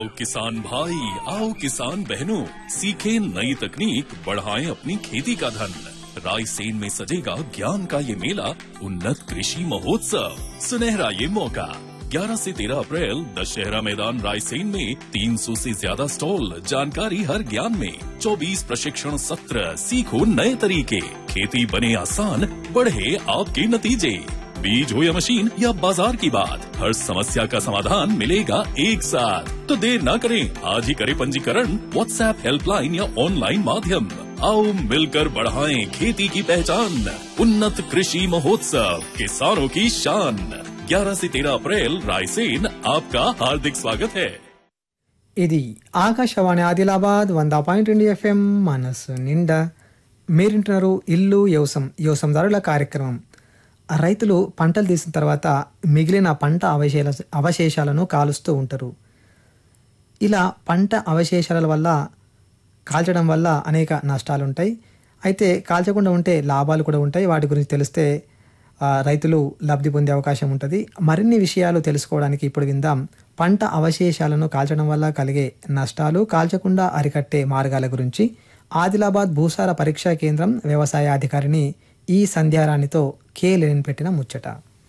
तो किसान भाई आओ किसान बहनों सीखें नई तकनीक बढ़ाएं अपनी खेती का धन। रायसेन में सजेगा ज्ञान का ये मेला उन्नत कृषि महोत्सव। सुनहरा ये मौका 11 से 13 अप्रैल दशहरा मैदान रायसेन में 300 से ज्यादा स्टॉल, जानकारी हर ज्ञान में 24 प्रशिक्षण सत्र, सीखो नए तरीके, खेती बने आसान, बढ़े आपके नतीजे। बीज हो या मशीन या बाजार की बात, हर समस्या का समाधान मिलेगा एक साथ। तो देर ना करें, आज ही करें पंजीकरण व्हाट्सएप हेल्पलाइन या ऑनलाइन माध्यम। आओ मिलकर बढ़ाएं खेती की पहचान। उन्नत कृषि महोत्सव, किसानों की शान। 11 से 13 अप्रैल रायसेन, आपका हार्दिक स्वागत है। ఇది ఆకాశవాణి ఆదిలాబాద్ 100.2 FM మనసు నిండా మీరింటున్నారు ఇల్లు వ్యవసాయదారుల కార్యక్రమం. రైతులు పంటలు తీసిన తర్వాత మిగిలిన పంట అవశేషాలను కాలుస్తూ ఉంటారు. ఇలా పంట అవశేషాల వల్ల కాల్చడం వల్ల అనేక నష్టాలు ఉంటాయి. అయితే కాల్చకుండా ఉంటే లాభాలు కూడా ఉంటాయి. వాటి గురించి తెలిస్తే రైతులు లబ్ధి పొందే అవకాశం ఉంటుంది. మరిన్ని విషయాలు తెలుసుకోవడానికి ఇప్పుడు విందాం పంట అవశేషాలను కాల్చడం వల్ల కలిగే నష్టాలు, కాల్చకుండా అరికట్టే మార్గాల గురించి ఆదిలాబాద్ భూసార పరీక్షా కేంద్రం వ్యవసాయ అధికారిని ఈ సంధ్యారాణితో కేలేని పెట్టిన ముచ్చట.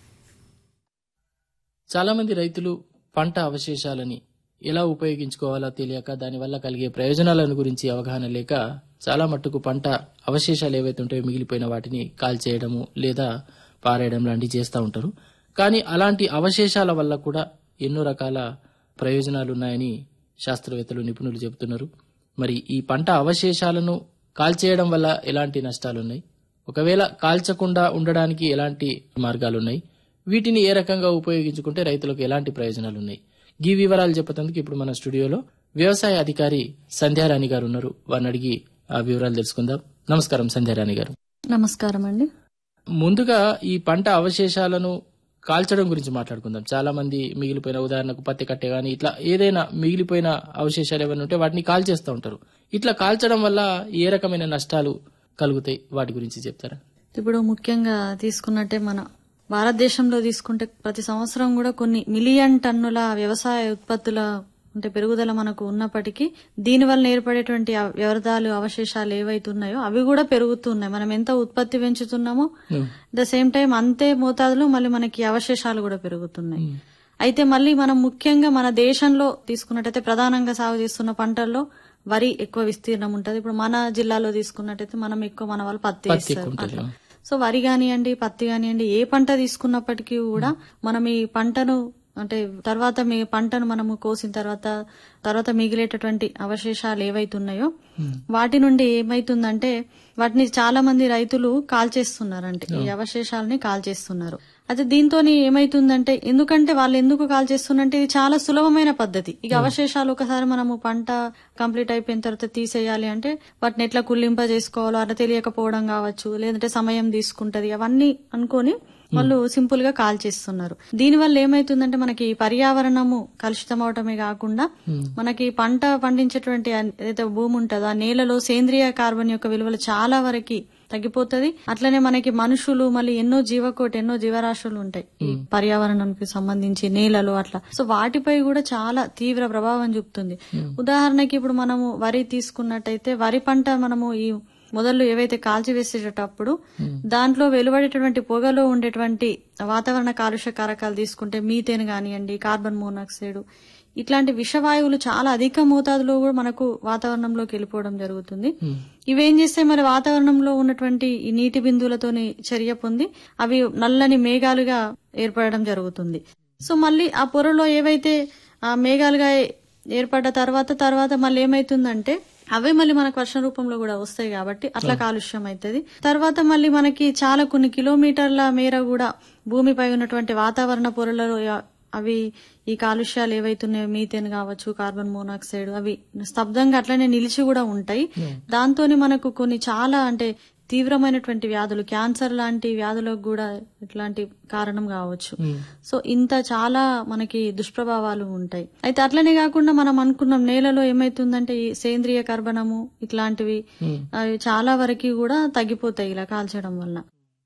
చాలా మంది రైతులు పంట అవశేషాలని ఎలా ఉపయోగించుకోవాలో తెలియక, దానివల్ల కలిగే ప్రయోజనాలను గురించి అవగాహన లేక చాలా మట్టుకు పంట అవశేషాలు ఏవైతే ఉంటాయో మిగిలిపోయిన వాటిని కాల్చేయడము లేదా పారేయడం లాంటివి చేస్తూ ఉంటారు. కానీ అలాంటి అవశేషాల వల్ల కూడా ఎన్నో రకాల ప్రయోజనాలు ఉన్నాయని శాస్త్రవేత్తలు, నిపుణులు చెబుతున్నారు. మరి ఈ పంట అవశేషాలను కాల్చేయడం వల్ల ఎలాంటి నష్టాలున్నాయి, ఒకవేళ కాల్చకుండా ఉండడానికి ఎలాంటి మార్గాలున్నాయి, వీటిని ఏ రకంగా ఉపయోగించుకుంటే రైతులకు ఎలాంటి ప్రయోజనాలున్నాయి, ఈ వివరాలు చెప్పేందుకు ఇప్పుడు మన స్టూడియోలో వ్యవసాయ అధికారి సంధ్యారాణి గారు ఉన్నారు. వారిని అడిగి ఆ వివరాలు తెలుసుకుందాం. నమస్కారం సంధ్యారాణి గారు. నమస్కారం అండి. ముందుగా ఈ పంట అవశేషాలను కాల్చడం గురించి మాట్లాడుకుందాం. చాలా మంది మిగిలిపోయిన, ఉదాహరణకు పత్తి కట్టె గానీ ఇట్లా ఏదైనా మిగిలిపోయిన అవశేషాలు ఏమైనా ఉంటే వాటిని కాల్చేస్తూ ఉంటారు. ఇట్లా కాల్చడం వల్ల ఏ రకమైన నష్టాలు కలుగుతాయి, వాటి గురించి చెప్తారా? ఇప్పుడు ముఖ్యంగా తీసుకున్నట్టే మన భారతదేశంలో తీసుకుంటే ప్రతి సంవత్సరం కూడా కొన్ని మిలియన్ టన్నుల వ్యవసాయ ఉత్పత్తుల అంటే పెరుగుదల మనకు ఉన్నప్పటికీ దీనివల్ల ఏర్పడేటువంటి వ్యర్థాలు, అవశేషాలు ఏవైతున్నాయో అవి కూడా పెరుగుతున్నాయి. మనం ఎంత ఉత్పత్తి పెంచుతున్నామో ద సేమ్ టైం అంతే మోతాదులో మళ్ళీ మనకి అవశేషాలు కూడా పెరుగుతున్నాయి. అయితే మళ్ళీ మనం ముఖ్యంగా మన దేశంలో తీసుకున్నట్టయితే ప్రధానంగా సాగు చేస్తున్న పంటల్లో వరి ఎక్కువ విస్తీర్ణం ఉంటది. ఇప్పుడు మన జిల్లాలో తీసుకున్నట్టయితే మనం ఎక్కువ మన వాళ్ళు పత్తి వేస్తారు. సో వరి కానివ్వండి, పత్తి కానివ్వండి, ఏ పంట తీసుకున్నప్పటికీ కూడా మనం ఈ పంటను అంటే తర్వాత పంటను మనము కోసిన తర్వాత మిగిలేటటువంటి అవశేషాలు ఏవైతున్నాయో వాటి నుండి ఏమైతుందంటే వాటిని చాలా మంది రైతులు కాల్చేస్తున్నారంటే ఈ అవశేషాలని కాల్చేస్తున్నారు. అయితే దీంతో ఏమైతుందంటే, ఎందుకంటే వాళ్ళు ఎందుకు కాల్చేస్తున్నారంటే ఇది చాలా సులభమైన పద్ధతి. ఇక అవశేషాలు ఒకసారి మనము పంట కంప్లీట్ అయిపోయిన తర్వాత తీసేయాలి అంటే వాటిని ఎట్లా కుళ్ళింప చేసుకోవాలో అట్లా తెలియకపోవడం కావచ్చు, లేదంటే సమయం తీసుకుంటది, అవన్నీ అనుకొని వాళ్ళు సింపుల్ గా కాల్చేస్తున్నారు. దీనివల్ల ఏమైతుందంటే మనకి పర్యావరణము కలుషితం అవటమే కాకుండా మనకి పంట పండించేటువంటి ఏదైతే భూమి ఉంటుందో ఆ నేలలో సేంద్రియ కార్బన్ యొక్క విలువలు చాలా వరకు తగ్గిపోతుంది. అట్లనే మనకి మనుషులు మళ్ళీ ఎన్నో జీవరాశులు ఉంటాయి ఈ పర్యావరణానికి సంబంధించి నేలలో అట్లా. సో వాటిపై కూడా చాలా తీవ్ర ప్రభావం చూపుతుంది. ఉదాహరణకి ఇప్పుడు మనము వరి తీసుకున్నట్టయితే వరి పంట మనము ఈ మొదలు ఏవైతే కాల్చివేసేటప్పుడు దాంట్లో వెలువడేటువంటి పొగలో ఉండేటువంటి వాతావరణ కాలుష్య కారకాలు తీసుకుంటే మీథేన్ కానివ్వండి, కార్బన్ మోనాక్సైడ్ ఇట్లాంటి విషవాయువులు చాలా అధిక మోతాదులో కూడా మనకు వాతావరణంలోకి వెళ్ళిపోవడం జరుగుతుంది. ఇవేం చేస్తే మరి వాతావరణంలో ఉన్నటువంటి ఈ నీటి బిందువులతోని చర్య పొంది అవి నల్లని మేఘాలుగా ఏర్పడడం జరుగుతుంది. సో మళ్ళీ ఆ పొరలో ఏవైతే ఆ మేఘాలుగా ఏర్పడ్డ తర్వాత మళ్ళీ ఏమైతుందంటే అవే మళ్ళీ మనకు వర్షం రూపంలో కూడా వస్తాయి కాబట్టి అట్లా కాలుష్యం అవుతుంది. తర్వాత మళ్ళీ మనకి చాలా కొన్ని కిలోమీటర్ల మేర కూడా భూమిపై ఉన్నటువంటి వాతావరణ పొరలలో అవి ఈ కాలుష్యాలు ఏవైతున్నాయో మీథేన్ కావచ్చు, కార్బన్ మోనాక్సైడ్ అవి స్తబ్దంగా అట్లనే నిలిచి కూడా ఉంటాయి. దాంతోని మనకు కొన్ని చాలా అంటే తీవ్రమైనటువంటి వ్యాధులు, క్యాన్సర్ లాంటి వ్యాధులకు కూడా ఇట్లాంటి కారణం కావచ్చు. సో ఇంత చాలా మనకి దుష్ప్రభావాలు ఉంటాయి. అయితే అట్లనే కాకుండా మనం అనుకున్నాం నేలలో ఏమైతుందంటే ఈ సేంద్రియ కర్బనము ఇట్లాంటివి అవి చాలా వరకు కూడా తగ్గిపోతాయి ఇలా కాల్చడం వల్ల.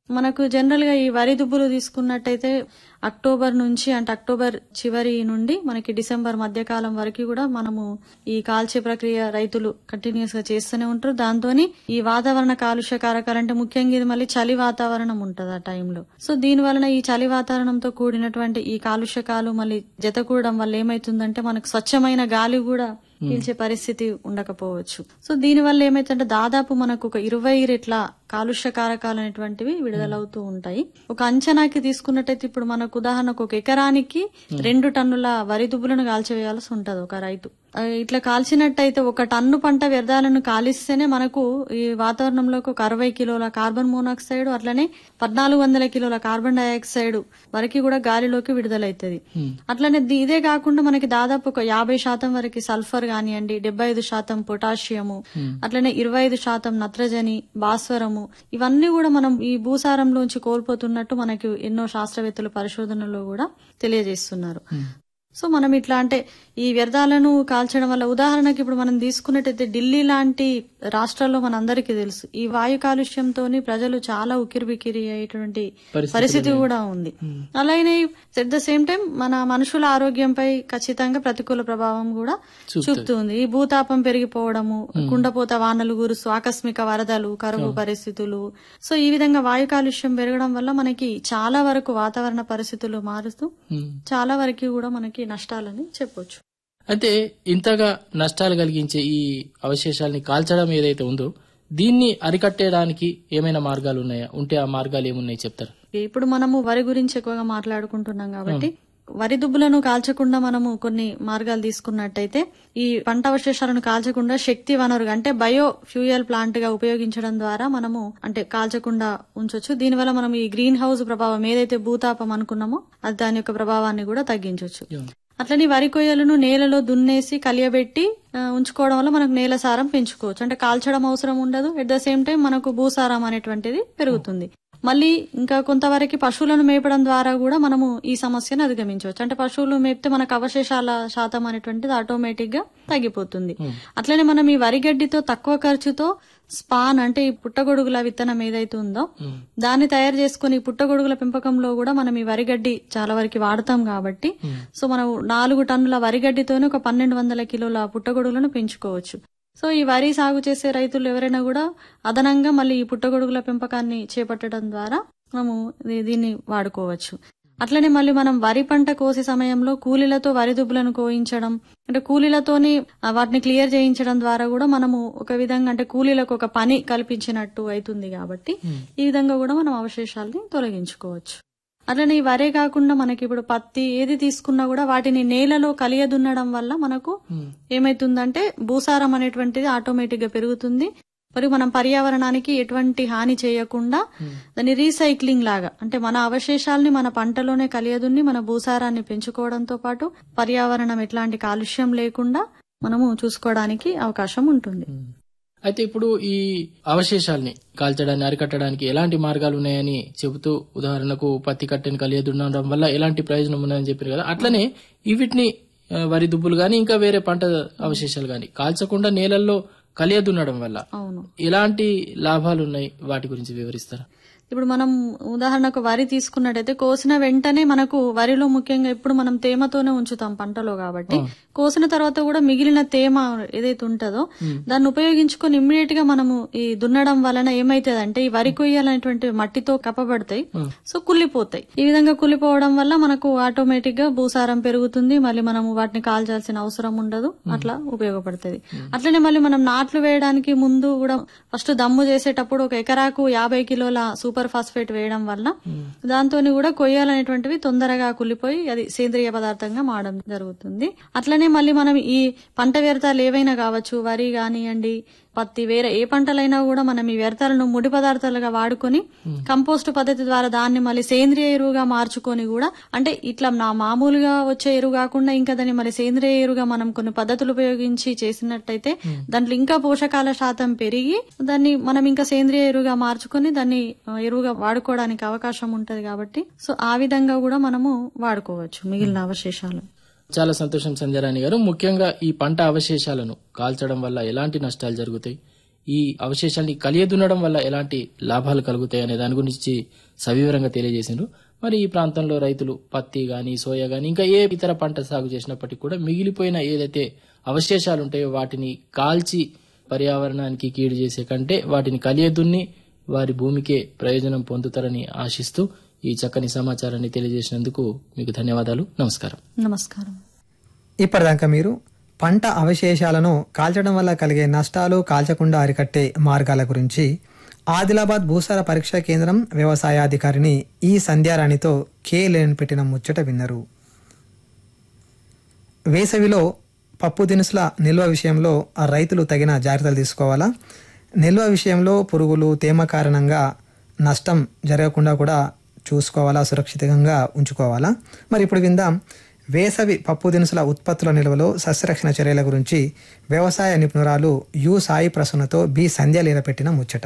మనకు జనరల్ గా ఈ వరి దుబ్బులు తీసుకున్నట్టయితే అక్టోబర్ నుంచి అంటే అక్టోబర్ చివరి నుండి మనకి డిసెంబర్ మధ్యకాలం వరకు కూడా మనము ఈ కాల్చే ప్రక్రియ రైతులు కంటిన్యూస్ గా చేస్తూనే ఉంటారు. దాంతోని ఈ వాతావరణ కాలుష్య కారకాలు అంటే ముఖ్యంగా ఇది మళ్ళీ చలి వాతావరణం ఉంటది ఆ టైంలో. సో దీని వలన ఈ చలి వాతావరణంతో కూడినటువంటి ఈ కాలుష్యకాలు మళ్ళీ జతకూడడం వల్ల ఏమైతుందంటే మనకు స్వచ్ఛమైన గాలి కూడా పీల్చే పరిస్థితి ఉండకపోవచ్చు. సో దీని వల్ల ఏమైతుందంటే దాదాపు మనకు ఒక 20 రెట్ల కాలుష్య కారకాలు అనేటువంటివి విడుదలవుతూ ఉంటాయి. ఒక అంచనాకి తీసుకున్నట్టయితే ఇప్పుడు మనకు ఉదాహరణకు ఒక ఎకరానికి 2 టన్నుల వరి దుబ్బులను కాల్చివేయాల్సి ఉంటది ఒక రైతు. ఇట్లా కాల్చినట్టయితే 1 టన్ను పంట వ్యర్థాలను కాలిస్తేనే మనకు ఈ వాతావరణంలోకి ఒక 60 కిలోల కార్బన్ మోనాక్సైడ్ అట్లనే 1400 కిలోల కార్బన్ డైఆక్సైడ్ వరకు కూడా గాలిలోకి విడుదలైతది. అట్లనే ఇదే కాకుండా మనకి దాదాపు ఒక 50% వరకు సల్ఫర్ కానివ్వండి, 75% పొటాషియము, అట్లనే 25% నత్రజని, భాస్వరము, ఇవన్నీ కూడా మనం ఈ భూసారంలోంచి కోల్పోతున్నట్టు మనకి ఎన్నో శాస్త్రవేత్తలు పరిశోధనలో కూడా తెలియజేస్తున్నారు. సో మనం ఇట్లా అంటే ఈ వ్యర్థాలను కాల్చడం వల్ల ఉదాహరణకి ఇప్పుడు మనం తీసుకున్నట్టయితే ఢిల్లీ లాంటి రాష్ట్రాల్లో మనందరికీ తెలుసు ఈ వాయు కాలుష్యంతోని ప్రజలు చాలా ఉక్కిరిబిక్కిరి అయ్యేటువంటి పరిస్థితి కూడా ఉంది. అలాగే ఎట్ ద సేమ్ టైం మన మనుషుల ఆరోగ్యంపై ఖచ్చితంగా ప్రతికూల ప్రభావం కూడా చూపుతుంది. ఈ భూతాపం పెరిగిపోవడము, కుండపోత వానలు కురుసు, ఆకస్మిక వరదలు, కరువు పరిస్థితులు. సో ఈ విధంగా వాయు కాలుష్యం పెరగడం వల్ల మనకి చాలా వరకు వాతావరణ పరిస్థితులు మారుతూ చాలా వరకు కూడా మనకి నష్టాలని చెప్పొచ్చు. అయితే ఇంతగా నష్టాలు కలిగించే ఈ అవశేషాలని కాల్చడం ఏదైతే ఉందో దీన్ని అరికట్టేయడానికి ఏమైనా మార్గాలు ఉన్నాయా? ఉంటే ఆ మార్గాలు ఏమున్నాయి చెప్తారు? ఇప్పుడు మనము వరి గురించి ఎక్కువగా మాట్లాడుకుంటున్నాం కాబట్టి వరి దుబ్బులను కాల్చకుండా మనము కొన్ని మార్గాలు తీసుకున్నట్టయితే ఈ పంట అవశేషాలను కాల్చకుండా శక్తి వనరుగా అంటే బయో ఫ్యూయల్ ప్లాంట్ గా ఉపయోగించడం ద్వారా మనము అంటే కాల్చకుండా ఉంచొచ్చు. దీనివల్ల మనం ఈ గ్రీన్ హౌస్ ప్రభావం ఏదైతే భూతాపం అనుకున్నామో అది దాని యొక్క ప్రభావాన్ని కూడా తగ్గించవచ్చు. అట్లనే వరి కొయ్యలను నేలలో దున్నేసి కలియబెట్టి ఉంచుకోవడం వల్ల మనకు నేల సారం పెంచుకోవచ్చు. అంటే కాల్చడం అవసరం ఉండదు. ఎట్ ద సేమ్ టైం మనకు భూసారం అనేటువంటిది పెరుగుతుంది. మళ్ళీ ఇంకా కొంతవరకు పశువులను మేపడం ద్వారా కూడా మనము ఈ సమస్యను అధిగమించవచ్చు. అంటే పశువులు మేపితే మనకు అవశేషాల శాతం అనేటువంటిది ఆటోమేటిక్ గా తగ్గిపోతుంది. అట్లనే మనం ఈ వరిగడ్డితో తక్కువ ఖర్చుతో స్పాన్ అంటే ఈ పుట్టగొడుగుల విత్తనం ఏదైతే ఉందో దాన్ని తయారు చేసుకుని ఈ పుట్టగొడుగుల పెంపకంలో కూడా మనం ఈ వరిగడ్డి చాలా వరకు వాడతాం కాబట్టి సో మనం 4 టన్నుల వరిగడ్డితోనే ఒక 1200 కిలోల పుట్టగొడుగులను పెంచుకోవచ్చు. సో ఈ వరి సాగు చేసే రైతులు ఎవరైనా కూడా అదనంగా మళ్ళీ ఈ పుట్టగొడుగుల పెంపకాన్ని చేపట్టడం ద్వారా మనము దీన్ని వాడుకోవచ్చు. అట్లనే మళ్ళీ మనం వరి పంట కోసే సమయంలో కూలీలతో వరి దుబ్బులను కోయించడం అంటే కూలీలతోని వాటిని క్లియర్ చేయించడం ద్వారా కూడా మనము ఒక విధంగా అంటే కూలీలకు ఒక పని కల్పించినట్టు అవుతుంది. కాబట్టి ఈ విధంగా కూడా మనం అవశేషాలని తొలగించుకోవచ్చు. అట్లనే ఈ వరే కాకుండా మనకి ఇప్పుడు పత్తి ఏది తీసుకున్నా కూడా వాటిని నేలలో కలియదున్నడం వల్ల మనకు ఏమైతుందంటే భూసారం అనేటువంటిది ఆటోమేటిక్ గా పెరుగుతుంది. మరి మనం పర్యావరణానికి ఎటువంటి హాని చేయకుండా దాన్ని రీసైక్లింగ్ లాగా అంటే మన అవశేషాలని మన పంటలోనే కలియదున్ని మన భూసారాన్ని పెంచుకోవడంతో పాటు పర్యావరణం ఎట్లాంటి కాలుష్యం లేకుండా మనము చూసుకోవడానికి అవకాశం ఉంటుంది. అయితే ఇప్పుడు ఈ అవశేషాలని కాల్చడాన్ని అరికట్టడానికి ఎలాంటి మార్గాలు ఉన్నాయని చెబుతూ ఉదాహరణకు పత్తి కట్టెని కలియదున్నడం వల్ల ఎలాంటి ప్రయోజనం ఉన్నాయని చెప్పారు కదా, అట్లనే వీటిని వరి దుబ్బులు గాని ఇంకా వేరే పంట అవశేషాలు గాని కాల్చకుండా నేలల్లో కలియదున్నడం వల్ల ఎలాంటి లాభాలు ఉన్నాయి వాటి గురించి వివరిస్తారా? ఇప్పుడు మనం ఉదాహరణకు వరి తీసుకున్నట్టయితే కోసిన వెంటనే మనకు వరిలో ముఖ్యంగా ఇప్పుడు మనం తేమతోనే ఉంచుతాం పంటలో కాబట్టి కోసిన తర్వాత కూడా మిగిలిన తేమ ఏదైతే ఉంటుందో దాన్ని ఉపయోగించుకొని ఇమ్మీడియట్ గా మనము ఈ దున్నడం వలన ఏమైతుందంటే ఈ వరి కొయ్యాలనేటువంటి మట్టితో కప్పబడతాయి, సో కుళ్ళిపోతాయి. ఈ విధంగా కుళ్ళిపోవడం వల్ల మనకు ఆటోమేటిక్ గా భూసారం పెరుగుతుంది. మళ్ళీ మనము వాటిని కాల్చాల్సిన అవసరం ఉండదు, అట్లా ఉపయోగపడుతుంది. అట్లనే మళ్ళీ మనం నాట్లు వేయడానికి ముందు కూడా ఫస్ట్ దమ్ము చేసేటప్పుడు ఒక ఎకరాకు 50 కిలోల సూపర్ ఫాస్ఫేట్ వేయడం వల్ల దాంతోని కూడా కొయ్యాలనేటువంటివి తొందరగా కుళ్ళిపోయి అది సేంద్రియ పదార్థంగా మారడం జరుగుతుంది. అట్లనే మళ్ళీ మనం ఈ పంట వ్యర్థాలు ఏవైనా కావచ్చు, వరి కానివ్వండి, పత్తి, వేరే ఏ పంటలైనా కూడా మనం ఈ వ్యర్థాలను ముడి పదార్థాలుగా వాడుకొని కంపోస్ట్ పద్ధతి ద్వారా దాన్ని మళ్ళీ సేంద్రియ ఎరువుగా మార్చుకొని కూడా అంటే ఇట్లా నా మామూలుగా వచ్చే ఎరువు కాకుండా ఇంకా దాన్ని మళ్ళీ సేంద్రియ ఎరువుగా మనం కొన్ని పద్ధతులు ఉపయోగించి చేసినట్టయితే దాంట్లో ఇంకా పోషకాల శాతం పెరిగి దాన్ని మనం ఇంకా సేంద్రియ ఎరువుగా మార్చుకొని దాన్ని ఎరువుగా వాడుకోవడానికి అవకాశం ఉంటది. కాబట్టి సో ఆ విధంగా కూడా మనము వాడుకోవచ్చు మిగిలిన అవశేషాలు. చాలా సంతోషం సంధ్యారాణి గారు. ముఖ్యంగా ఈ పంట అవశేషాలను కాల్చడం వల్ల ఎలాంటి నష్టాలు జరుగుతాయి, ఈ అవశేషాలని కలియదున్నడం వల్ల ఎలాంటి లాభాలు కలుగుతాయి అనే దాని గురించి సవివరంగా తెలియజేసిండ్రు. మరి ఈ ప్రాంతంలో రైతులు పత్తి గాని, సోయా గాని, ఇంకా ఏ ఇతర పంట సాగు చేసినప్పటికీ కూడా మిగిలిపోయిన ఏదైతే అవశేషాలు ఉంటాయో వాటిని కాల్చి పర్యావరణానికి కీడు చేసే కంటే వాటిని కలియదున్ని వారి భూమికే ప్రయోజనం పొందుతారని ఆశిస్తూ ఈ చక్కని సమాచారాన్ని తెలియజేసినందుకు మీకు ధన్యవాదాలు. నమస్కారం. నమస్కారం. ఇప్పటిదాకా మీరు పంట అవశేషాలను కాల్చడం వల్ల కలిగే నష్టాలు, కాల్చకుండా అరికట్టే మార్గాల గురించి ఆదిలాబాద్ భూసార పరీక్షా కేంద్రం వ్యవసాయాధికారిని ఈ సంధ్యారాణితో కేలేన్ పెట్టిన ముచ్చట విన్నరు. వేసవిలో పప్పు దినుసుల నిల్వ విషయంలో రైతులు తగిన జాగ్రత్తలు తీసుకోవాలా? నిల్వ విషయంలో పురుగులు, తేమ కారణంగా నష్టం జరగకుండా కూడా చూసుకోవాలా, సురక్షితంగా ఉంచుకోవాలా? మరి ఇప్పుడు విందాం వేసవి పప్పు దినుసుల ఉత్పత్తుల నిల్వలో సస్యరక్షణ చర్యల గురించి వ్యవసాయ నిపుణురాలు యు సాయి ప్రసన్నతో బి సంధ్య పెట్టిన ముచ్చట.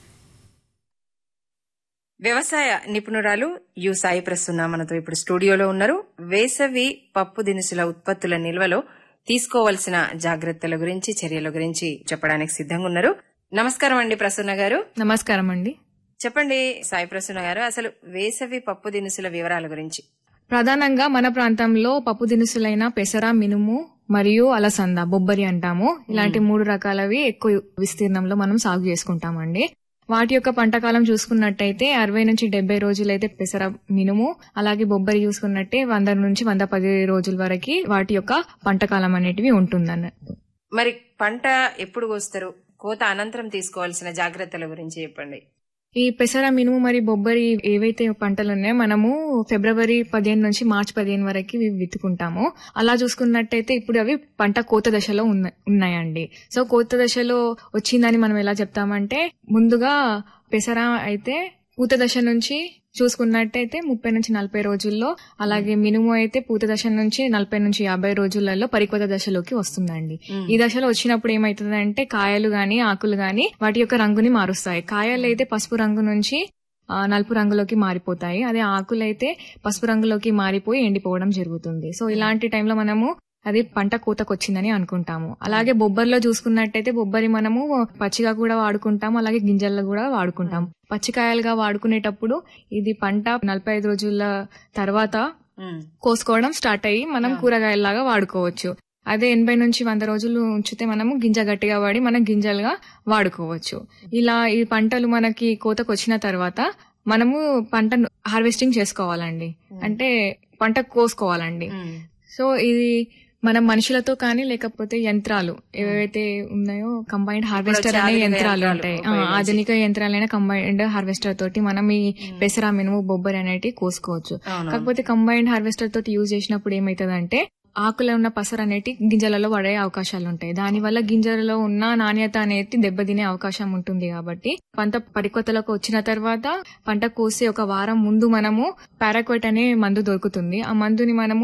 వ్యవసాయ నిపుణురాలు యు సాయి ప్రసన్న మనతో ఇప్పుడు స్టూడియోలో ఉన్నారు. వేసవి పప్పు దినుసుల ఉత్పత్తుల నిల్వలో తీసుకోవాల్సిన జాగ్రత్తల గురించి, చర్యల గురించి చెప్పడానికి సిద్ధంగా ఉన్నారు. నమస్కారం అండి ప్రసన్న గారు. నమస్కారం అండి. చెప్పండి సాయి ప్రసన్న గారు, అసలు వేసవి పప్పు దినుసుల వివరాల గురించి. ప్రధానంగా మన ప్రాంతంలో పప్పు దినుసులైన పెసర, మినుము మరియు అలసంద, బొబ్బరి అంటాము. ఇలాంటి 3 రకాలవి ఎక్కువ విస్తీర్ణంలో మనం సాగు చేసుకుంటామండి. వాటి యొక్క పంటకాలం చూసుకున్నట్టయితే 60 నుంచి 70 రోజులైతే పెసర, మినుము, అలాగే బొబ్బరి చూసుకున్నట్టే 100 నుంచి 110 రోజుల వరకు వాటి యొక్క పంటకాలం అనేటివి ఉంటుందన్నట్టు. మరి పంట ఎప్పుడు కోస్తారు? కోత అనంతరం తీసుకోవాల్సిన జాగ్రత్తల గురించి చెప్పండి. ఈ పెసర, మినుము మరియు బొబ్బరి ఏవైతే పంటలు ఉన్నాయో మనము ఫిబ్రవరి 15 నుంచి మార్చి 15 వరకు విత్తుకుంటాము. అలా చూసుకున్నట్టయితే ఇప్పుడు అవి పంట కోత దశలో ఉన్నాయండి. సో కోత దశలో వచ్చిందని మనం ఎలా చెప్తామంటే, ముందుగా పెసర అయితే పూత దశ నుంచి చూసుకున్నట్టయితే 30 నుంచి 40 రోజుల్లో, అలాగే మినుము అయితే పూత దశ నుంచి 40 నుంచి 50 రోజులలో పరిపక్వ దశలోకి వస్తుందండి. ఈ దశలో వచ్చినప్పుడు ఏమైతుందంటే కాయలు గాని, ఆకులు గాని వాటి యొక్క రంగుని మారుస్తాయి. కాయలు అయితే పసుపు రంగు నుంచి నలుపు రంగులోకి మారిపోతాయి. అదే ఆకులు అయితే పసుపు రంగులోకి మారిపోయి ఎండిపోవడం జరుగుతుంది. సో ఇలాంటి టైంలో మనము అది పంట కోతకు వచ్చిందని అనుకుంటాము. అలాగే బొబ్బరిలో చూసుకున్నట్టయితే బొబ్బరి మనము పచ్చిగా కూడా వాడుకుంటాము, అలాగే గింజల్లో కూడా వాడుకుంటాం. పచ్చికాయలుగా వాడుకునేటప్పుడు ఇది పంట 45 రోజుల తర్వాత కోసుకోవడం స్టార్ట్ అయ్యి మనం కూరగాయల్లాగా వాడుకోవచ్చు. అదే 80 నుంచి 100 రోజులు ఉంచితే మనము గింజ గట్టిగా వాడి మనం గింజలుగా వాడుకోవచ్చు. ఇలా ఈ పంటలు మనకి కోతకు వచ్చిన తర్వాత మనము పంట హార్వెస్టింగ్ చేసుకోవాలండి, అంటే పంట కోసుకోవాలండి. సో ఇది మనం మనుషులతో కానీ లేకపోతే యంత్రాలు ఏవైతే ఉన్నాయో కంబైన్డ్ హార్వెస్టర్ అనే యంత్రాలు ఉంటాయి. ఆధునిక యంత్రాలైన కంబైన్డ్ హార్వెస్టర్ తోటి మనం ఈ పెసర, మినుము, బొబ్బరి అనేటివి కోసుకోవచ్చు. కాకపోతే కంబైన్డ్ హార్వెస్టర్ తోటి యూజ్ చేసినప్పుడు ఏమైతుందంటే ఆకులో ఉన్న పసరు అనేటి గింజలలో పడే అవకాశాలు ఉంటాయి. దానివల్ల గింజలలో ఉన్న నాణ్యత అనేది దెబ్బతినే అవకాశం ఉంటుంది. కాబట్టి పంట పరిపక్వతలోకి వచ్చిన తర్వాత పంట కోసే ఒక వారం ముందు మనము పారాక్వైట్ అనే మందు దొరుకుతుంది. ఆ మందుని మనము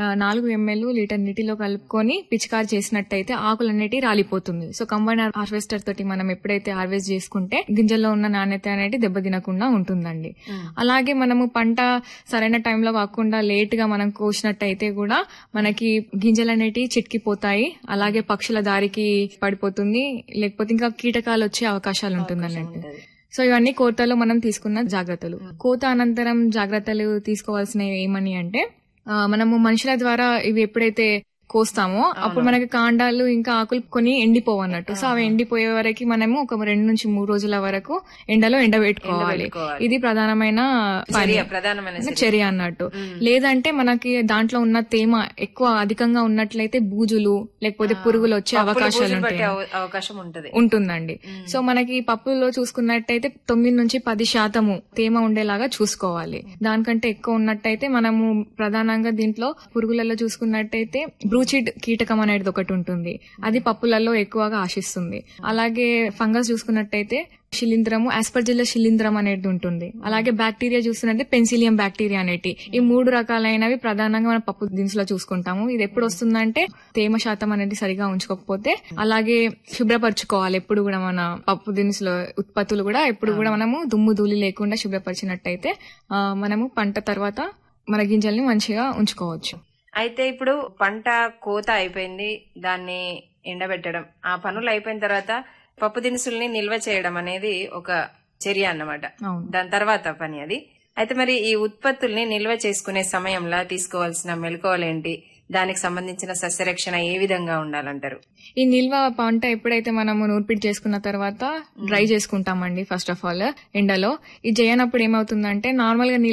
4 ml లీటర్ నీటిలో కలుపుకొని పిచికారి చేసినట్టయితే ఆకులన్నిటి రాలిపోతుంది. సో కంబైన్ హార్వెస్టర్ తోటి మనం ఎప్పుడైతే హార్వెస్ట్ చేసుకుంటే గింజల్లో ఉన్న నాణ్యత అనేది దెబ్బతినకుండా ఉంటుందండి. అలాగే మనము పంట సరైన టైంలో కాకుండా లేట్ గా మనం కోసినట్టయితే కూడా మనకి గింజలు అనేటివి చిట్కిపోతాయి, అలాగే పక్షుల దారికి పడిపోతుంది, లేకపోతే ఇంకా కీటకాలు వచ్చే అవకాశాలు ఉంటుంది అన్నట్టు. సో ఇవన్నీ కోతలో మనం తీసుకున్న జాగ్రత్తలు. కోత అనంతరం జాగ్రత్తలు తీసుకోవాల్సినవి ఏమని అంటే, మనము మనుషుల ద్వారా ఇవి ఎప్పుడైతే కోస్తామో అప్పుడు మనకి కాండాలు ఇంకా ఆకులు కొన్ని ఎండిపోవు అన్నట్టు. సో అవి ఎండిపోయే వరకు మనము ఒక 2 నుంచి 3 రోజుల వరకు ఎండలో ఎండబెట్టుకోవాలి. ఇది ప్రధానమైన చర్య అన్నట్టు. లేదంటే మనకి దాంట్లో ఉన్న తేమ ఎక్కువ అధికంగా ఉన్నట్లయితే బూజులు లేకపోతే పురుగులు వచ్చే అవకాశాలు ఉంటుందండి. సో మనకి పప్పులో చూసుకున్నట్టయితే 9 నుంచి 10% తేమ ఉండేలాగా చూసుకోవాలి. దానికంటే ఎక్కువ ఉన్నట్టయితే మనము ప్రధానంగా దీంట్లో పురుగులలో చూసుకున్నట్టయితే బ్రూచిడ్ కీటకం అనేది ఒకటి ఉంటుంది, అది పప్పులలో ఎక్కువగా ఆశిస్తుంది. అలాగే ఫంగస్ చూసుకున్నట్టయితే శిలీంధ్రము, ఆస్పర్జిల్లస్ శిలీంధ్రం అనేది ఉంటుంది. అలాగే బ్యాక్టీరియా చూస్తున్నట్టే పెన్సిలియం బ్యాక్టీరియా అనేటి. ఈ 3 రకాలైనవి ప్రధానంగా మనం పప్పు దినుసులో చూసుకుంటాము. ఇది ఎప్పుడు వస్తుందంటే తేమ శాతం అనేది సరిగా ఉంచుకోకపోతే, అలాగే శుభ్రపరచుకోవాలి ఎప్పుడు కూడా. మన పప్పు దినుసుల ఉత్పత్తులు కూడా ఎప్పుడు కూడా మనము దుమ్ము ధూళి లేకుండా శుభ్రపరిచినట్టయితే మనము పంట తర్వాత మన గింజల్ని మంచిగా ఉంచుకోవచ్చు. అయితే ఇప్పుడు పంట కోత అయిపోయింది, దాన్ని ఎండబెట్టడం, ఆ పనులు అయిపోయిన తర్వాత పప్పు దినుసుల్ని నిల్వ చేయడం అనేది ఒక చర్య అన్నమాట. దాని తర్వాత పని అది. అయితే మరి ఈ ఉత్పత్తుల్ని నిల్వ చేసుకునే సమయంలో తీసుకోవాల్సిన మెలకువలేంటి, దానికి సంబంధించిన సస్యరక్షణ ఏ విధంగా ఉండాలంటారు? ఈ నిల్వ పంట ఎప్పుడైతే మనము నూర్పిడి చేసుకున్న తర్వాత డ్రై చేసుకుంటామండి. ఫస్ట్ ఆఫ్ ఆల్ ఎండలో ఇది చేయనప్పుడు ఏమవుతుందంటే నార్మల్ గా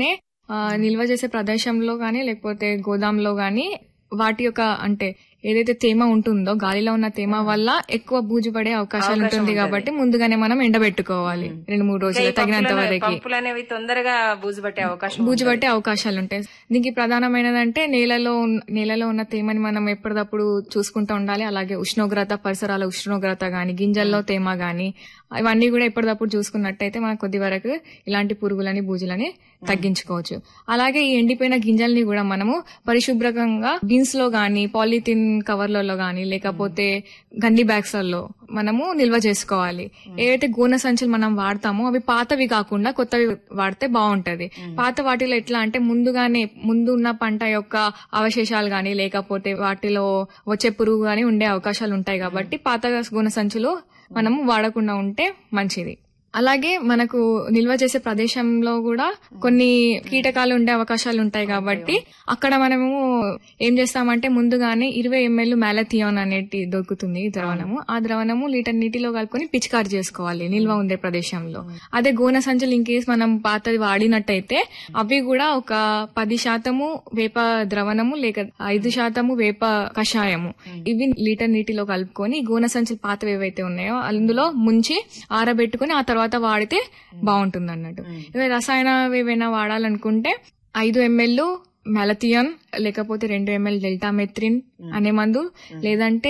నిల్వ చేసే ప్రదేశంలో గానీ లేకపోతే గోదాంలో గానీ వాటి యొక్క అంటే ఏదైతే తేమ ఉంటుందో గాలిలో ఉన్న తేమ వల్ల ఎక్కువ బూజు పడే అవకాశాలు ఉంటుంది కాబట్టి ముందుగానే మనం ఎండబెట్టుకోవాలి 2-3 రోజులు తగినంత వరకు. పప్పులనేవి తొందరగా బూజు పట్టే అవకాశాలు ఉంటాయి. దీనికి ప్రధానమైనదంటే నేలలో ఉన్న తేమని మనం ఎప్పటికప్పుడు చూసుకుంటూ ఉండాలి. అలాగే ఉష్ణోగ్రత, పరిసరాల ఉష్ణోగ్రత గాని, గింజల్లో తేమ గాని ఇవన్నీ కూడా ఎప్పటికప్పుడు చూసుకున్నట్టయితే మనకు కొద్ది వరకు ఇలాంటి పురుగులని బూజులని తగ్గించుకోవచ్చు. అలాగే ఈ ఎండిపోయిన గింజల్ని కూడా మనము పరిశుభ్రంగా బిన్స్ లో గాని, పాలిథిన్ కవర్లలో గాని లేకపోతే గన్ని బ్యాగ్స్ లలో మనము నిల్వ చేసుకోవాలి. ఏవైతే గోనె సంచులు మనం వాడతామో అవి పాతవి కాకుండా కొత్తవి వాడితే బాగుంటది. పాత వాటిలో ఎట్లా అంటే ముందు ఉన్న పంట యొక్క అవశేషాలు గాని లేకపోతే వాటిలో వచ్చే పురుగు గాని ఉండే అవకాశాలు ఉంటాయి కాబట్టి పాత గోనె సంచులు మనము వాడకుండా ఉంటే మంచిది. అలాగే మనకు నిల్వ చేసే ప్రదేశంలో కూడా కొన్ని కీటకాలు ఉండే అవకాశాలు ఉంటాయి కాబట్టి అక్కడ మనము ఏం చేస్తామంటే ముందుగానే 20 ml మ్యాలథియాన్ అనేది దొరుకుతుంది ద్రవణము. ఆ ద్రవణము లీటర్ నీటిలో కలుపుకొని పిచికారి చేసుకోవాలి నిల్వ ఉండే ప్రదేశంలో. అదే గోనె సంచులు ఇన్ కేసు మనం పాతది వాడినట్టయితే అవి కూడా ఒక 10% వేప ద్రవణము లేక 5% వేప కషాయము ఇవి లీటర్ నీటిలో కలుపుకొని గోనె సంచులు పాతవి ఏవైతే ఉన్నాయో అందులో ముంచి ఆరబెట్టుకుని ఆ తర్వాత వాడితే బాగుంటుంది అన్నట్టు. ఇవి రసాయన ఏవైనా వాడాలనుకుంటే 5 ml మ్యాలథియాన్ లేకపోతే 2 ml డెల్టామెథ్రిన్ అనే మందు లేదంటే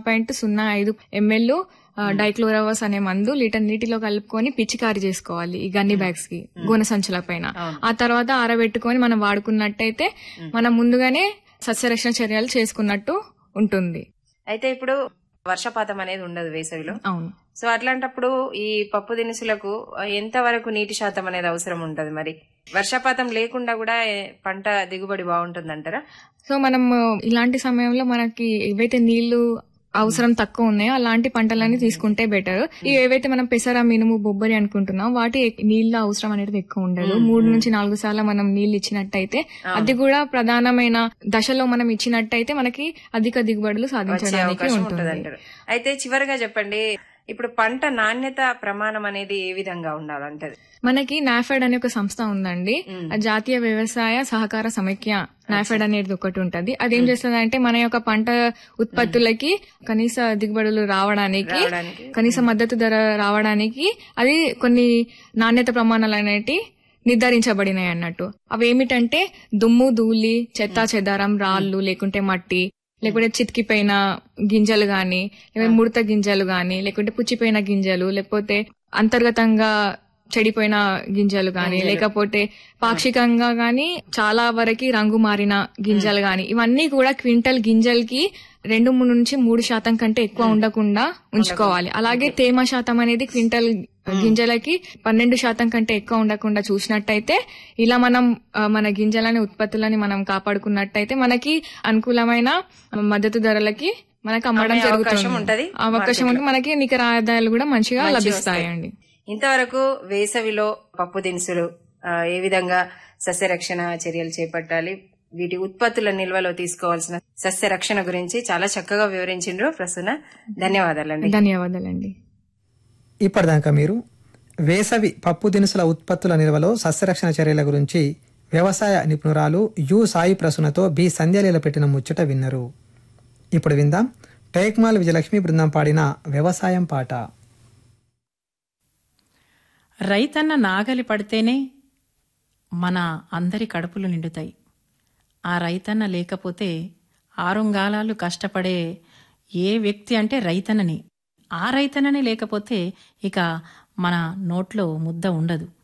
0.05 ml డైక్లోరవస్ అనే మందు లీటర్ నీటిలో కలుపుకొని పిచికారి చేసుకోవాలి ఈ గన్ని బ్యాగ్స్ కి గోనె సంచుల పైన. ఆ తర్వాత ఆరబెట్టుకొని మనం వాడుకున్నట్టయితే మనం ముందుగానే సస్యరక్షణ చర్యలు చేసుకున్నట్టు ఉంటుంది. అయితే ఇప్పుడు వర్షపాతం అనేది ఉండదు వేసవిలో. అవును. సో అట్లాంటప్పుడు ఈ పప్పు దినుసులకు ఎంత వరకు నీటి శాతం అనేది అవసరం ఉంటది? మరి వర్షపాతం లేకుండా కూడా పంట దిగుబడి బాగుంటుందంటారా? సో మనం ఇలాంటి సమయంలో మనకి ఏవైతే నీళ్లు అవసరం తక్కువ ఉన్నాయో అలాంటి పంటలన్నీ తీసుకుంటే బెటర్. ఏవైతే మనం పెసర, మినుము, బొబ్బరి అనుకుంటున్నాం వాటి నీళ్ల అవసరం అనేది ఎక్కువ ఉండదు. 3 నుంచి 4 సార్లు మనం నీళ్లు ఇచ్చినట్టయితే అది కూడా ప్రధానమైన దశలో మనం ఇచ్చినట్టయితే మనకి అధిక దిగుబడులు సాధించడానికి ఉంటుంది. అయితే చివరిగా చెప్పండి, ఇప్పుడు పంట నాణ్యత ప్రమాణం అనేది ఏ విధంగా ఉండాలంటది? మనకి నాఫెడ్ అనే ఒక సంస్థ ఉందండి. జాతీయ వ్యవసాయ సహకార సమైక్య నాఫెడ్ అనేది ఒకటి ఉంటది. అదేం చేస్తుంది అంటే మన యొక్క పంట ఉత్పత్తులకి కనీస దిగుబడులు రావడానికి, కనీస మద్దతు ధర రావడానికి అది కొన్ని నాణ్యత ప్రమాణాలు అనేటి నిర్ధారించబడినాయి అన్నట్టు. అవేమిటంటే దుమ్ము, ధూళి, చెత్తా చెదారం, రాళ్లు లేకుంటే మట్టి లేకుంటే చితికిపోయిన గింజలు గాని, లేకపోతే ముడత గింజలు గాని, లేకుంటే పుచ్చిపోయిన గింజలు, లేకపోతే అంతర్గతంగా చెడిపోయిన గింజలు గాని, లేకపోతే పాక్షికంగా గాని చాలా వరకు రంగు మారిన గింజలు గాని, ఇవన్నీ కూడా క్వింటల్ గింజలకి 2 నుంచి 3% కంటే ఎక్కువ ఉండకుండా ఉంచుకోవాలి. అలాగే తేమ శాతం అనేది క్వింటల్ గింజలకి 12% కంటే ఎక్కువ ఉండకుండా చూసినట్టయితే ఇలా మనం మన గింజలని ఉత్పత్తులని మనం కాపాడుకున్నట్టయితే మనకి అనుకూలమైన మద్దతు ధరలకి మనకు అమ్మడం జరుగుతుంది. అవకాశం ఉంటుంది. మనకి నికర ఆదాయాలు కూడా మంచిగా లభిస్తాయండి. ఇంతవరకు వేసవిలో పప్పు దినుసులు ఏ విధంగా సస్యరక్షణ చర్యలు చేపట్టాలి, వీటి ఉత్పత్తుల నిల్వలో తీసుకోవాల్సిన సస్యరక్షణ గురించి చాలా చక్కగా వివరించిండ్రు ప్రసన్న. ధన్యవాదాలండి. ధన్యవాదాలండి. ఇప్పటిదాకా మీరు వేసవి పప్పు దినుసుల ఉత్పత్తుల నిల్వలో సస్యరక్షణ చర్యల గురించి వ్యవసాయ నిపుణురాలు యు సాయి ప్రసన్నతో బి సంధ్యాలీల పెట్టిన ముచ్చట విన్నరు. ఇప్పుడు విందాం టేక్మాల్ విజయలక్ష్మి బృందం పాడిన వ్యవసాయం పాట. రైతన్న నాగలి పడితేనే మన అందరి కడుపులు నిండుతాయి. ఆ రైతన్న లేకపోతే ఆరుంగాలాలు కష్టపడే ఏ వ్యక్తి అంటే రైతన్నని. ఆ రైతన్నని లేకపోతే ఇక మన నోట్లో ముద్ద ఉండదు.